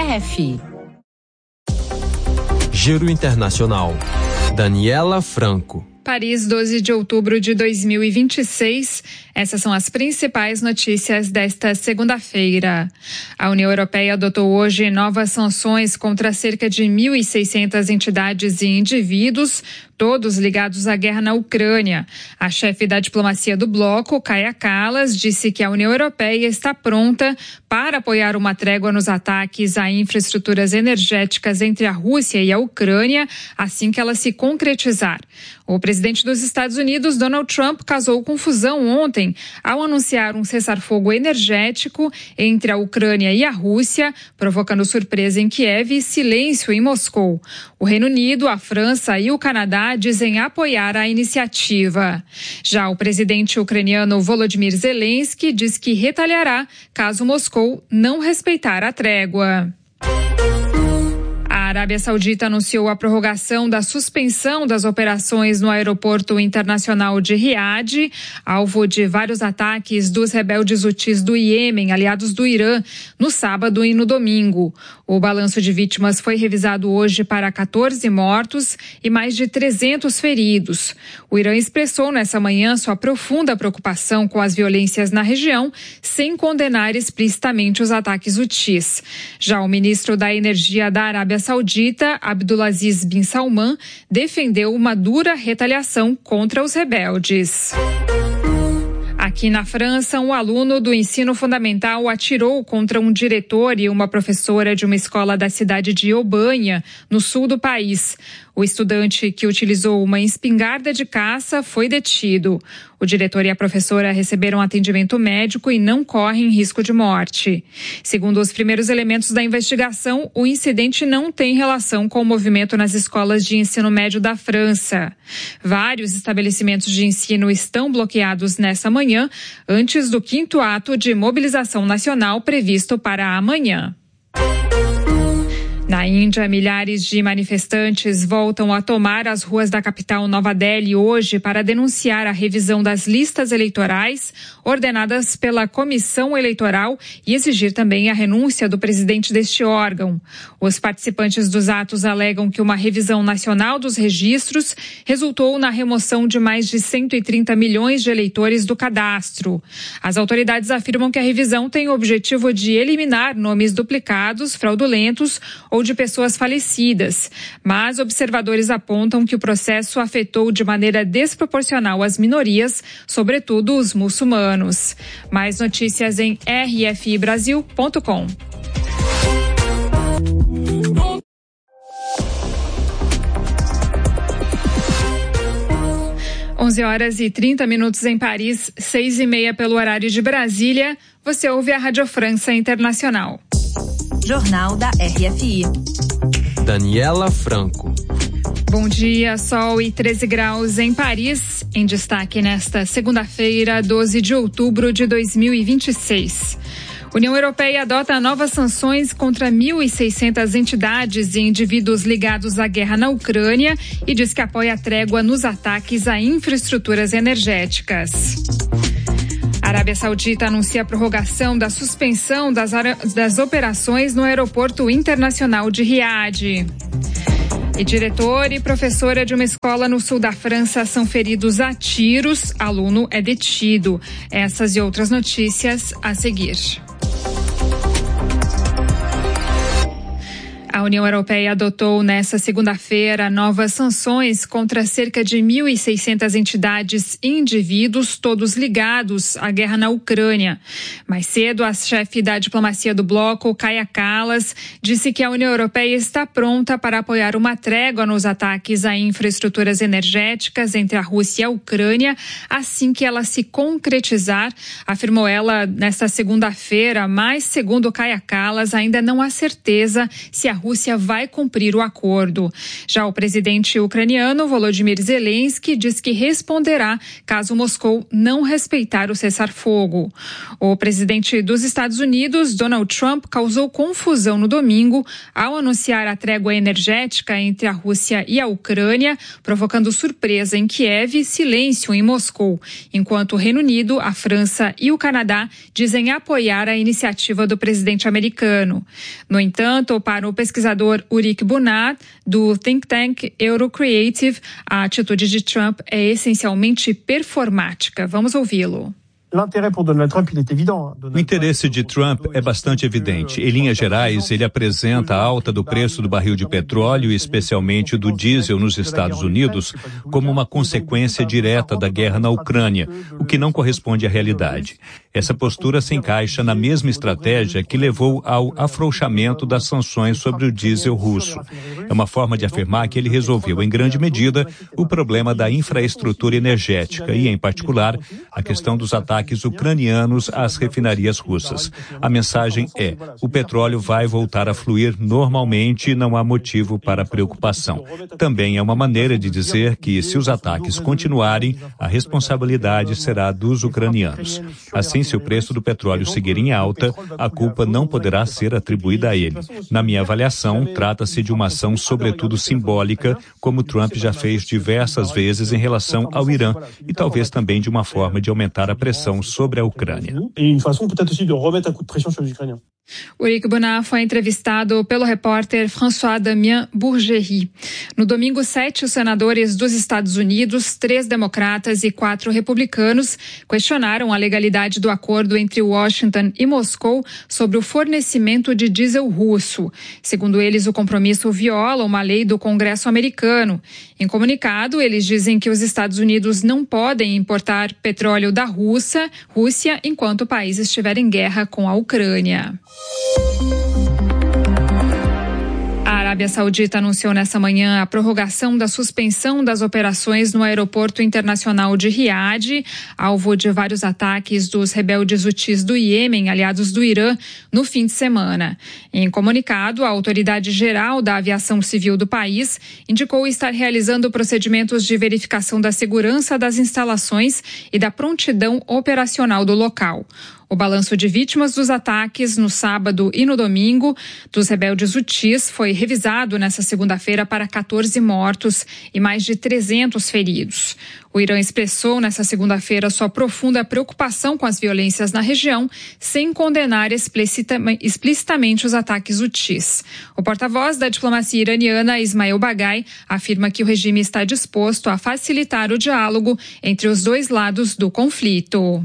RFI. Giro Internacional. Daniela Franco. Paris, 12 de outubro de 2026. Essas são as principais notícias desta segunda-feira. A União Europeia adotou hoje novas sanções contra cerca de 1.600 entidades e indivíduos, todos ligados à guerra na Ucrânia. A chefe da diplomacia do bloco, Kaja Kallas, disse que a União Europeia está pronta para apoiar uma trégua nos ataques a infraestruturas energéticas entre a Rússia e a Ucrânia, assim que ela se concretizar. O presidente dos Estados Unidos, Donald Trump, causou confusão ontem ao anunciar um cessar-fogo energético entre a Ucrânia e a Rússia, provocando surpresa em Kiev e silêncio em Moscou. O Reino Unido, a França e o Canadá dizem apoiar a iniciativa. Já o presidente ucraniano Volodymyr Zelensky diz que retaliará caso Moscou não respeitar a trégua. A Arábia Saudita anunciou a prorrogação da suspensão das operações no aeroporto internacional de Riad, alvo de vários ataques dos rebeldes hutis do Iêmen, aliados do Irã, no sábado e no domingo. O balanço de vítimas foi revisado hoje para 14 mortos e mais de 300 feridos. O Irã expressou nessa manhã sua profunda preocupação com as violências na região, sem condenar explicitamente os ataques hutis. Já o ministro da Energia da Arábia Saudita, Abdulaziz bin Salman, defendeu uma dura retaliação contra os rebeldes. Aqui na França, um aluno do ensino fundamental atirou contra um diretor e uma professora de uma escola da cidade de Aubagne, no sul do país. O estudante, que utilizou uma espingarda de caça, foi detido. O diretor e a professora receberam atendimento médico e não correm risco de morte. Segundo os primeiros elementos da investigação, o incidente não tem relação com o movimento nas escolas de ensino médio da França. Vários estabelecimentos de ensino estão bloqueados nessa manhã, antes do 5º ato de mobilização nacional previsto para amanhã. Na Índia, milhares de manifestantes voltam a tomar as ruas da capital Nova Delhi hoje para denunciar a revisão das listas eleitorais ordenadas pela Comissão Eleitoral e exigir também a renúncia do presidente deste órgão. Os participantes dos atos alegam que uma revisão nacional dos registros resultou na remoção de mais de 130 milhões de eleitores do cadastro. As autoridades afirmam que a revisão tem o objetivo de eliminar nomes duplicados, fraudulentos ou de pessoas falecidas, mas observadores apontam que o processo afetou de maneira desproporcional as minorias, sobretudo os muçulmanos. Mais notícias em rfibrasil.com. Horas e 30 minutos em Paris, 6:30 pelo horário de Brasília. Você ouve a Rádio França Internacional. Jornal da RFI. Daniela Franco. Bom dia, sol e 13 graus em Paris. Em destaque nesta segunda-feira, 12 de outubro de 2026. União Europeia adota novas sanções contra 1.600 entidades e indivíduos ligados à guerra na Ucrânia e diz que apoia a trégua nos ataques a infraestruturas energéticas. A Arábia Saudita anuncia a prorrogação da suspensão das operações no aeroporto internacional de Riad. E diretor e professora de uma escola no sul da França são feridos a tiros. Aluno é detido. Essas e outras notícias a seguir. A União Europeia adotou nesta segunda-feira novas sanções contra cerca de 1.600 entidades e indivíduos, todos ligados à guerra na Ucrânia. Mais cedo, a chefe da diplomacia do bloco, Kaja Kallas, disse que a União Europeia está pronta para apoiar uma trégua nos ataques a infraestruturas energéticas entre a Rússia e a Ucrânia, assim que ela se concretizar, afirmou ela nesta segunda-feira, mas, segundo Kaja Kallas, ainda não há certeza se a Rússia Rússia vai cumprir o acordo. Já o presidente ucraniano Volodymyr Zelensky diz que responderá caso Moscou não respeitar o cessar-fogo. O presidente dos Estados Unidos, Donald Trump, causou confusão no domingo ao anunciar a trégua energética entre a Rússia e a Ucrânia, provocando surpresa em Kiev e silêncio em Moscou, enquanto o Reino Unido, a França e o Canadá dizem apoiar a iniciativa do presidente americano. No entanto, para o pesquisador Ulrich Bunat, do think tank Eurocreative, a atitude de Trump é essencialmente performática. Vamos ouvi-lo. O interesse de Trump é bastante evidente. Em linhas gerais, ele apresenta a alta do preço do barril de petróleo, especialmente do diesel nos Estados Unidos, como uma consequência direta da guerra na Ucrânia, o que não corresponde à realidade. Essa postura se encaixa na mesma estratégia que levou ao afrouxamento das sanções sobre o diesel russo. É uma forma de afirmar que ele resolveu, em grande medida, o problema da infraestrutura energética e, em particular, a questão dos ataques ucranianos às refinarias russas. A mensagem é: o petróleo vai voltar a fluir normalmente e não há motivo para preocupação. Também é uma maneira de dizer que, se os ataques continuarem, a responsabilidade será dos ucranianos. Assim, se o preço do petróleo seguir em alta, a culpa não poderá ser atribuída a ele. Na minha avaliação, trata-se de uma ação sobretudo simbólica, como Trump já fez diversas vezes em relação ao Irã, e talvez também de uma forma de aumentar a pressão sobre a Ucrânia. Ulrich Bunat foi entrevistado pelo repórter François-Damien Bourgerie. No domingo, 7 senadores dos Estados Unidos, 3 democratas e 4 republicanos questionaram a legalidade do acordo entre Washington e Moscou sobre o fornecimento de diesel russo. Segundo eles, o compromisso viola uma lei do Congresso americano. Em comunicado, eles dizem que os Estados Unidos não podem importar petróleo da Rússia enquanto o país estiver em guerra com a Ucrânia. A Arábia Saudita anunciou nesta manhã a prorrogação da suspensão das operações no aeroporto internacional de Riad, alvo de vários ataques dos rebeldes hutis do Iêmen, aliados do Irã, no fim de semana. Em comunicado, a Autoridade Geral da Aviação Civil do país indicou estar realizando procedimentos de verificação da segurança das instalações e da prontidão operacional do local. O balanço de vítimas dos ataques no sábado e no domingo dos rebeldes hutis foi revisado nesta segunda-feira para 14 mortos e mais de 300 feridos. O Irã expressou nesta segunda-feira sua profunda preocupação com as violências na região, sem condenar explicitamente os ataques hutis. O porta-voz da diplomacia iraniana, Ismail Baghai, afirma que o regime está disposto a facilitar o diálogo entre os dois lados do conflito.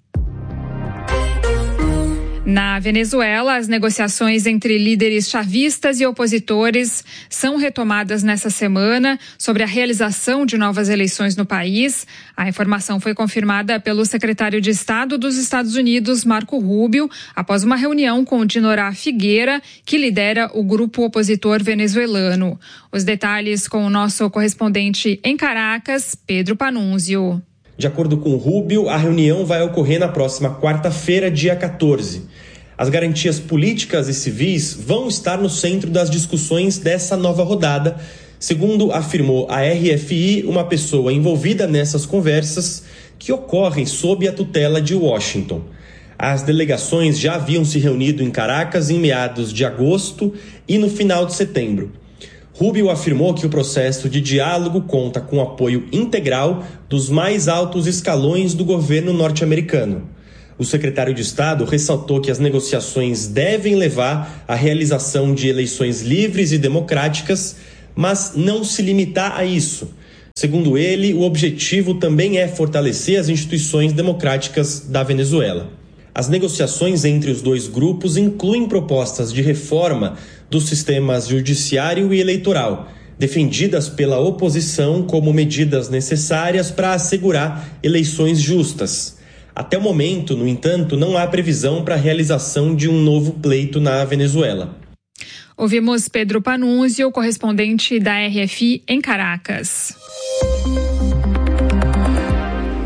Na Venezuela, as negociações entre líderes chavistas e opositores são retomadas nesta semana sobre a realização de novas eleições no país. A informação foi confirmada pelo secretário de Estado dos Estados Unidos, Marco Rubio, após uma reunião com Dinorá Figueira, que lidera o grupo opositor venezuelano. Os detalhes com o nosso correspondente em Caracas, Pedro Panunzio. De acordo com Rubio, a reunião vai ocorrer na próxima quarta-feira, dia 14. As garantias políticas e civis vão estar no centro das discussões dessa nova rodada, segundo afirmou a RFI, uma pessoa envolvida nessas conversas que ocorrem sob a tutela de Washington. As delegações já haviam se reunido em Caracas em meados de agosto e no final de setembro. Rubio afirmou que o processo de diálogo conta com o apoio integral dos mais altos escalões do governo norte-americano. O secretário de Estado ressaltou que as negociações devem levar à realização de eleições livres e democráticas, mas não se limitar a isso. Segundo ele, o objetivo também é fortalecer as instituições democráticas da Venezuela. As negociações entre os dois grupos incluem propostas de reforma dos sistemas judiciário e eleitoral, defendidas pela oposição como medidas necessárias para assegurar eleições justas. Até o momento, no entanto, não há previsão para a realização de um novo pleito na Venezuela. Ouvimos Pedro Panunzio, correspondente da RFI em Caracas.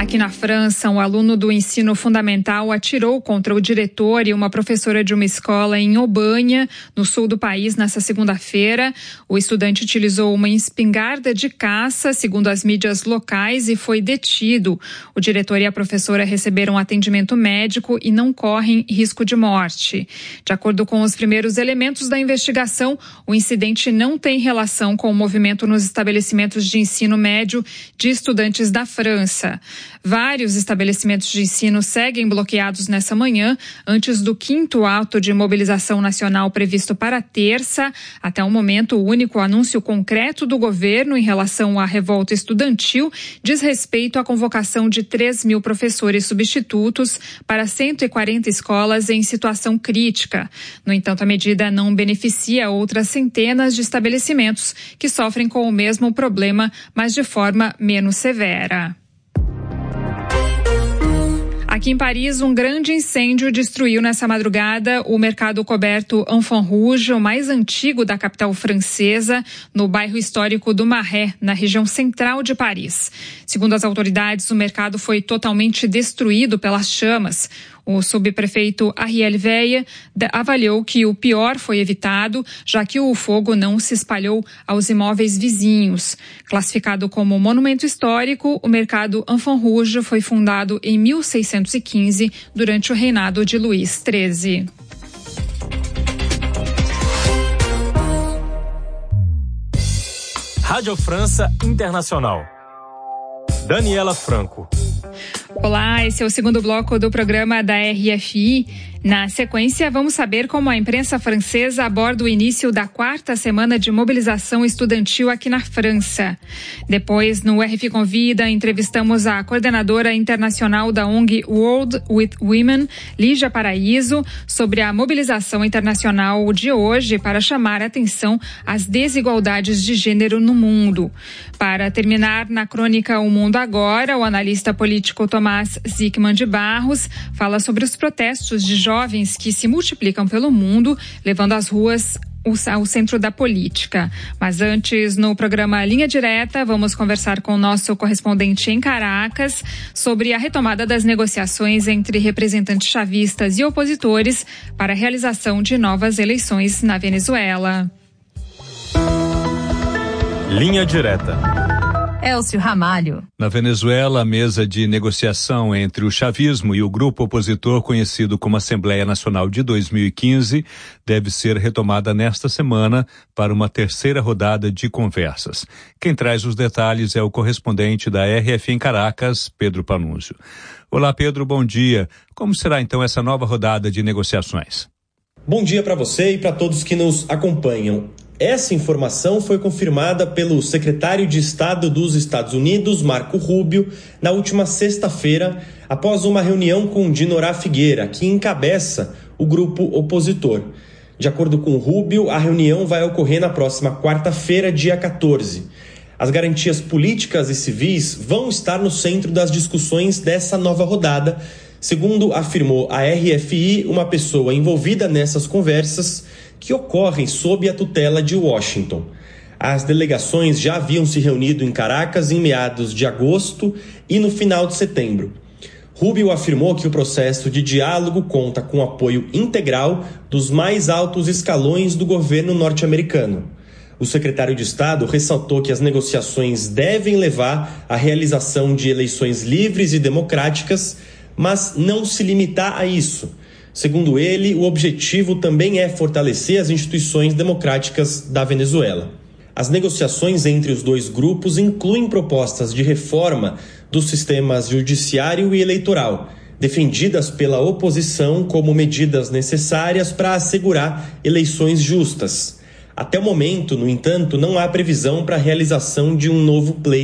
Aqui na França, um aluno do ensino fundamental atirou contra o diretor e uma professora de uma escola em Aubagne, no sul do país, nesta segunda-feira. O estudante utilizou uma espingarda de caça, segundo as mídias locais, e foi detido. O diretor e a professora receberam atendimento médico e não correm risco de morte. De acordo com os primeiros elementos da investigação, o incidente não tem relação com o movimento nos estabelecimentos de ensino médio de estudantes da França. Vários estabelecimentos de ensino seguem bloqueados nessa manhã, antes do 5º ato de mobilização nacional previsto para terça. Até o momento, o único anúncio concreto do governo em relação à revolta estudantil diz respeito à convocação de 3.000 professores substitutos para 140 escolas em situação crítica. No entanto, a medida não beneficia outras centenas de estabelecimentos que sofrem com o mesmo problema, mas de forma menos severa. Aqui em Paris, um grande incêndio destruiu nessa madrugada o mercado coberto Enfants Rouge, o mais antigo da capital francesa, no bairro histórico do Marais, na região central de Paris. Segundo as autoridades, o mercado foi totalmente destruído pelas chamas. O subprefeito Ariel Veil avaliou que o pior foi evitado, já que o fogo não se espalhou aos imóveis vizinhos. Classificado como monumento histórico, o mercado Enfants Rouge foi fundado em 1615, durante o reinado de Luís XIII. Rádio França Internacional. Daniela Franco. Olá, esse é o segundo bloco do programa da RFI. Na sequência, vamos saber como a imprensa francesa aborda o início da 4ª semana de mobilização estudantil aqui na França. Depois, no RFI Convida, entrevistamos a coordenadora internacional da ONG World with Women, Lígia Paraíso, sobre a mobilização internacional de hoje para chamar a atenção às desigualdades de gênero no mundo. Para terminar, na crônica O Mundo Agora, o analista político Tomás Zickman de Barros fala sobre os protestos de jovens que se multiplicam pelo mundo, levando as ruas ao centro da política. Mas antes, no programa Linha Direta, vamos conversar com o nosso correspondente em Caracas sobre a retomada das negociações entre representantes chavistas e opositores para a realização de novas eleições na Venezuela. Linha Direta. Elcio Ramalho. Na Venezuela, a mesa de negociação entre o chavismo e o grupo opositor conhecido como Assembleia Nacional de 2015 deve ser retomada nesta semana para uma terceira rodada de conversas. Quem traz os detalhes é o correspondente da RFI em Caracas, Pedro Panunzio. Olá, Pedro, bom dia. Como será então essa nova rodada de negociações? Bom dia para você e para todos que nos acompanham. Essa informação foi confirmada pelo secretário de Estado dos Estados Unidos, Marco Rubio, na última sexta-feira, após uma reunião com Dinorah Figueira, que encabeça o grupo opositor. De acordo com Rubio, a reunião vai ocorrer na próxima quarta-feira, dia 14. As garantias políticas e civis vão estar no centro das discussões dessa nova rodada, segundo afirmou a RFI, uma pessoa envolvida nessas conversas que ocorrem sob a tutela de Washington. As delegações já haviam se reunido em Caracas em meados de agosto e no final de setembro. Rubio afirmou que o processo de diálogo conta com apoio integral dos mais altos escalões do governo norte-americano. O secretário de Estado ressaltou que as negociações devem levar à realização de eleições livres e democráticas, mas não se limitar a isso. Segundo ele, o objetivo também é fortalecer as instituições democráticas da Venezuela. As negociações entre os dois grupos incluem propostas de reforma dos sistemas judiciário e eleitoral, defendidas pela oposição como medidas necessárias para assegurar eleições justas. Até o momento, no entanto, não há previsão para a realização de um novo pleito